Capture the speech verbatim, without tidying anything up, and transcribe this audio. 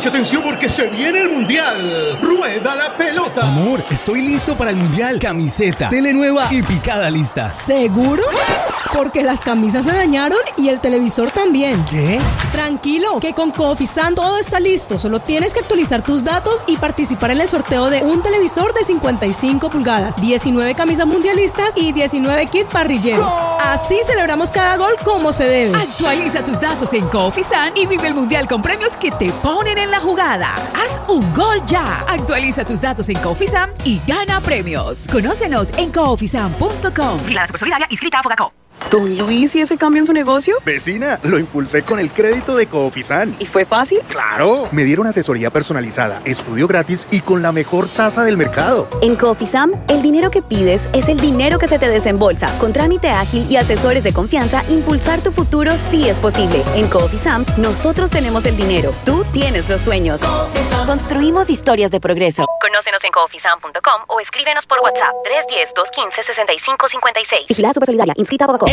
mucha atención porque se viene el Mundial. ¡Rueda la pelota! Amor, estoy listo para el Mundial. Camiseta, tele nueva y picada lista. ¿Seguro? Porque las camisas se dañaron y el televisor también. ¿Qué? Tranquilo, que con Cofisan todo está listo. Solo tienes que actualizar tus datos y participar en el sorteo de un televisor de cincuenta y cinco pulgadas, diecinueve camisas mundialistas y diecinueve kits parrilleros. Así celebramos cada gol como se debe. Actualiza tus datos en Cofisan y vive el Mundial con premios que te ponen en la jugada. Haz un gol ya. Actualiza tus datos en Cofisan y gana premios. Conócenos en cofisan punto com. Vigilada Supersolidaria, inscrita a Fogacop. Don Luis, ¿y ese cambio en su negocio? Vecina, lo impulsé con el crédito de Coofisán. ¿Y fue fácil? ¡Claro! Me dieron asesoría personalizada, estudio gratis y con la mejor tasa del mercado. En Coofisam, el dinero que pides es el dinero que se te desembolsa. Con trámite ágil y asesores de confianza, impulsar tu futuro sí es posible. En Coofisam, nosotros tenemos el dinero. Tú tienes los sueños. Coofisam. Construimos historias de progreso. Conócenos en coofisam punto com o escríbenos por WhatsApp tres uno cero, dos uno cero, seis cinco cinco seis. Vigilada Supersolidaria, inscrita a Bogacop.